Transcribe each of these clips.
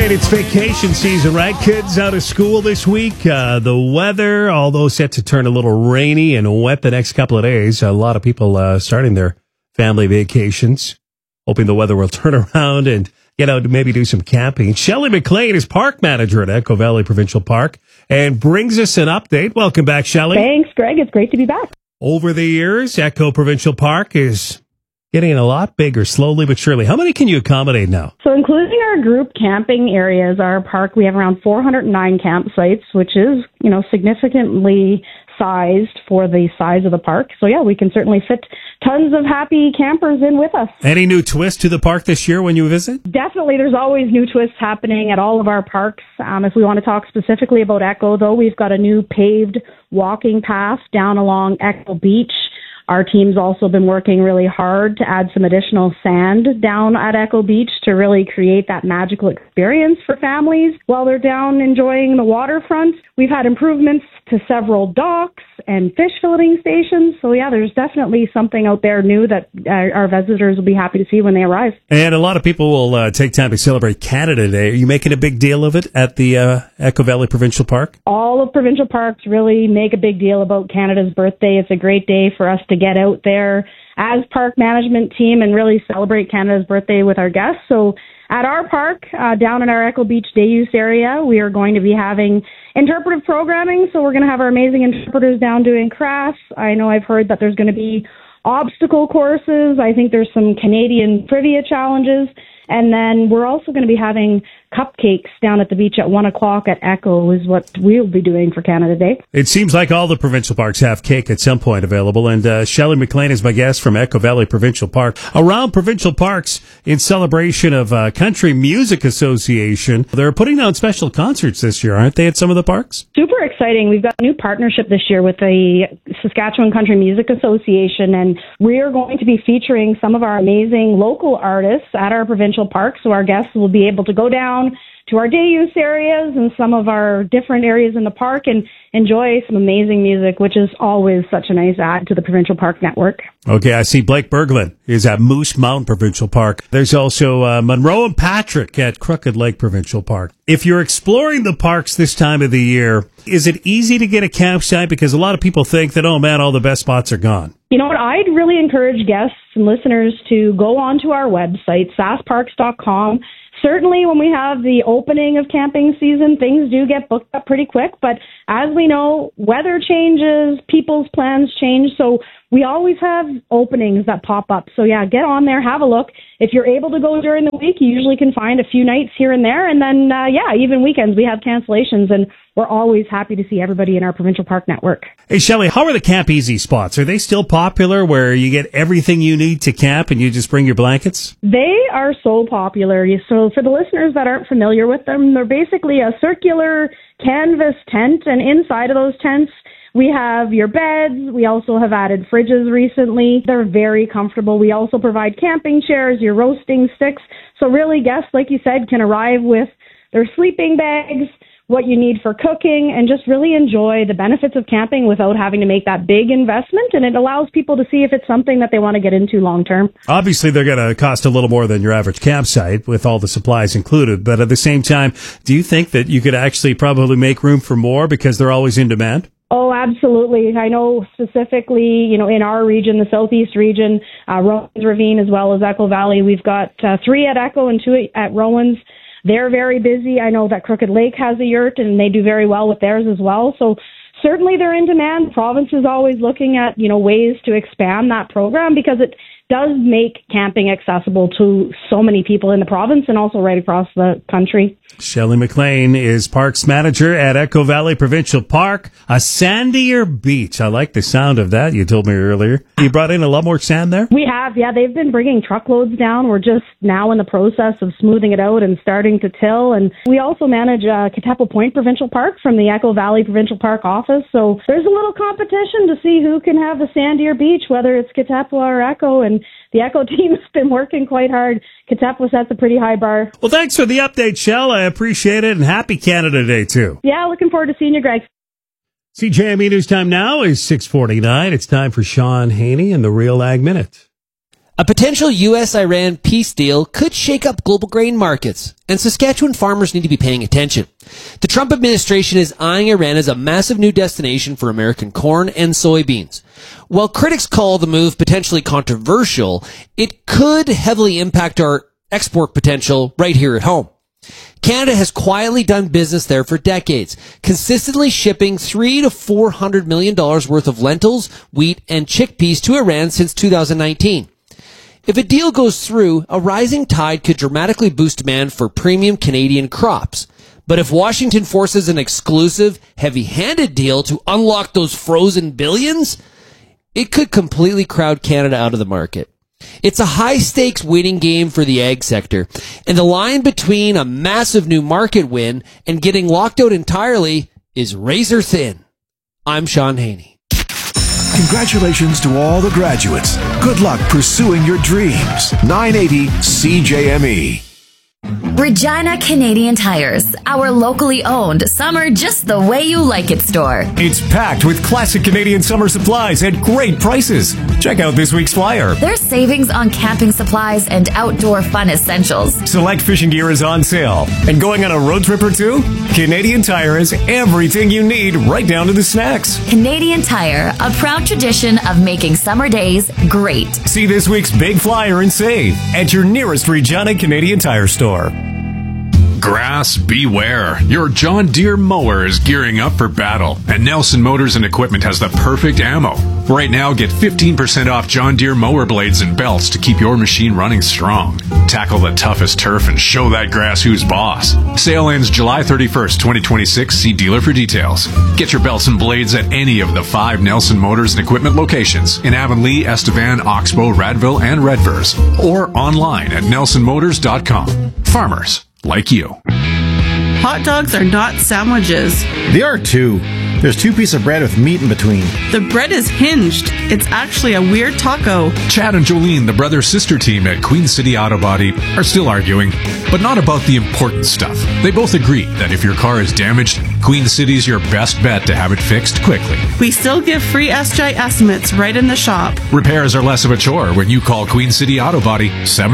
right, it's vacation season, right? Kids out of school this week. The weather, although set to turn a little rainy and wet the next couple of days. A lot of people starting their family vacations, hoping the weather will turn around and get out to maybe do some camping. Shelley McLean is park manager at Echo Valley Provincial Park and brings us an update. Welcome back, Shelley. Thanks, Greg. It's great to be back. Over the years, Echo Provincial Park is getting a lot bigger, slowly but surely. How many can you accommodate now? So including our group camping areas, our park, we have around 409 campsites, which is, significantly sized for the size of the park. So yeah, we can certainly fit tons of happy campers in with us. Any new twist to the park this year when you visit? Definitely. There's always new twists happening at all of our parks. If we want to talk specifically about Echo, though, we've got a new paved walking path down along Echo Beach. Our team's also been working really hard to add some additional sand down at Echo Beach to really create that magical experience for families while they're down enjoying the waterfront. We've had improvements to several docks and fish filleting stations. So yeah, there's definitely something out there new that our visitors will be happy to see when they arrive. And a lot of people will take time to celebrate Canada Day. Are you making a big deal of it at the Echo Valley Provincial Park? All of provincial parks really make a big deal about Canada's birthday. It's a great day for us to get out there as park management team and really celebrate Canada's birthday with our guests. So at our park, down in our Echo Beach Day Use area, we are going to be having interpretive programming. So we're going to have our amazing interpreters down doing crafts. I know I've heard that there's going to be obstacle courses. I think there's some Canadian trivia challenges. And then we're also going to be having cupcakes down at the beach at 1 o'clock at Echo is what we'll be doing for Canada Day. It seems like all the provincial parks have cake at some point available. And Shelley McLean is my guest from Echo Valley Provincial Park. Around provincial parks, in celebration of Country Music Association, they're putting on special concerts this year, aren't they, at some of the parks? Super exciting. We've got a new partnership this year with the Saskatchewan Country Music Association, and we are going to be featuring some of our amazing local artists at our provincial parks. So our guests will be able to go down to our day use areas and some of our different areas in the park and enjoy some amazing music, which is always such a nice add to the Provincial Park Network. Okay, I see Blake Berglund is at Moose Mountain Provincial Park. There's also Monroe and Patrick at Crooked Lake Provincial Park. If you're exploring the parks this time of the year, is it easy to get a campsite? Because a lot of people think that, oh man, all the best spots are gone. You know what? I'd really encourage guests and listeners to go onto our website, saskparks.com. Certainly, when we have the opening of camping season, things do get booked up pretty quick. But as we know, weather changes, people's plans change. So we always have openings that pop up. So yeah, get on there, have a look. If you're able to go during the week, you usually can find a few nights here and there. And then, even weekends, we have cancellations. And we're always happy to see everybody in our provincial park network. Hey, Shelley, how are the Camp Easy spots? Are they still popular where you get everything you need to camp and you just bring your blankets? They are so popular. So for the listeners that aren't familiar with them, they're basically a circular canvas tent. And inside of those tents, we have your beds. We also have added fridges recently. They're very comfortable. We also provide camping chairs, your roasting sticks. So really, guests, like you said, can arrive with their sleeping bags, what you need for cooking, and just really enjoy the benefits of camping without having to make that big investment. And it allows people to see if it's something that they want to get into long term. Obviously, they're going to cost a little more than your average campsite with all the supplies included. But at the same time, do you think that you could actually probably make room for more because they're always in demand? Oh, absolutely. I know specifically, in our region, the Southeast region, Rowan's Ravine as well as Echo Valley, we've got 3 at Echo and 2 at Rowan's. They're very busy. I know that Crooked Lake has a yurt and they do very well with theirs as well. So certainly they're in demand. The province is always looking at, ways to expand that program because it does make camping accessible to so many people in the province and also right across the country. Shelley McLean is Parks Manager at Echo Valley Provincial Park. A sandier beach. I like the sound of that. You told me earlier. You brought in a lot more sand there? We have, yeah. They've been bringing truckloads down. We're just now in the process of smoothing it out and starting to till. And we also manage Katapo Point Provincial Park from the Echo Valley Provincial Park office. So there's a little competition to see who can have the sandier beach, whether it's Katapo or Echo. And the Echo team has been working quite hard. Katapo sets a pretty high bar. Well, thanks for the update, Shell. I appreciate it, and happy Canada Day, too. Yeah, looking forward to seeing you, Greg. CJME News Time now is 6:49. It's time for Sean Haney and the Real Ag Minute. A potential U.S.-Iran peace deal could shake up global grain markets, and Saskatchewan farmers need to be paying attention. The Trump administration is eyeing Iran as a massive new destination for American corn and soybeans. While critics call the move potentially controversial, it could heavily impact our export potential right here at home. Canada has quietly done business there for decades, consistently shipping $300 to $400 million worth of lentils, wheat, and chickpeas to Iran since 2019. If a deal goes through, a rising tide could dramatically boost demand for premium Canadian crops. But if Washington forces an exclusive, heavy-handed deal to unlock those frozen billions, it could completely crowd Canada out of the market. It's a high-stakes winning game for the ag sector, and the line between a massive new market win and getting locked out entirely is razor thin. I'm Sean Haney. Congratulations to all the graduates. Good luck pursuing your dreams. 980 CJME. Regina Canadian Tires, our locally owned summer just the way you like it store. It's packed with classic Canadian summer supplies at great prices. Check out this week's flyer. There's savings on camping supplies and outdoor fun essentials. Select fishing gear is on sale. And going on a road trip or two? Canadian Tire has everything you need, right down to the snacks. Canadian Tire, a proud tradition of making summer days great. See this week's big flyer and save at your nearest Regina Canadian Tire store. Grass, beware. Your John Deere mower is gearing up for battle, and Nelson Motors and Equipment has the perfect ammo. Right now, get 15% off John Deere mower blades and belts to keep your machine running strong. Tackle the toughest turf and show that grass who's boss. Sale ends July 31st, 2026. See dealer for details. Get your belts and blades at any of the 5 Nelson Motors and Equipment locations in Avonlea, Estevan, Oxbow, Radville, and Redvers, or online at nelsonmotors.com. Farmers like you. Hot dogs are not sandwiches. They are too. There's 2 pieces of bread with meat in between. The bread is hinged. It's actually a weird taco. Chad and Jolene, the brother-sister team at Queen City Auto Body, are still arguing, but not about the important stuff. They both agree that if your car is damaged, Queen City's your best bet to have it fixed quickly. We still give free SGI estimates right in the shop. Repairs are less of a chore when you call Queen City Auto Body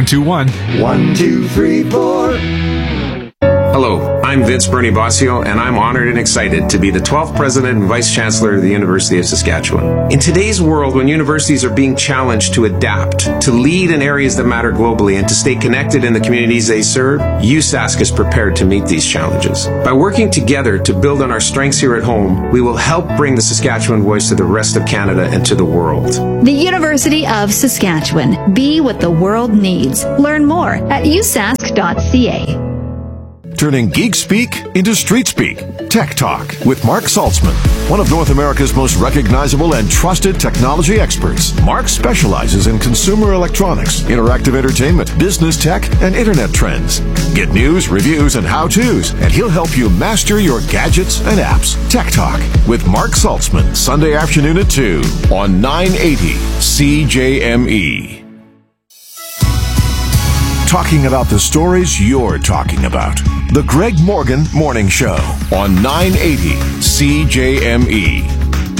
721-1234. Hello, I'm Vince Bernie Bossio, and I'm honored and excited to be the 12th President and Vice Chancellor of the University of Saskatchewan. In today's world, when universities are being challenged to adapt, to lead in areas that matter globally, and to stay connected in the communities they serve, USask is prepared to meet these challenges. By working together to build on our strengths here at home, we will help bring the Saskatchewan voice to the rest of Canada and to the world. The University of Saskatchewan. Be what the world needs. Learn more at usask.ca. Turning geek speak into street speak. Tech Talk with Mark Saltzman, one of North America's most recognizable and trusted technology experts. Mark specializes in consumer electronics, interactive entertainment, business tech, and internet trends. Get news, reviews, and how-tos, and he'll help you master your gadgets and apps. Tech Talk with Mark Saltzman, Sunday afternoon at 2 on 980 CJME. Talking about the stories you're talking about. The Greg Morgan Morning Show on 980 CJME.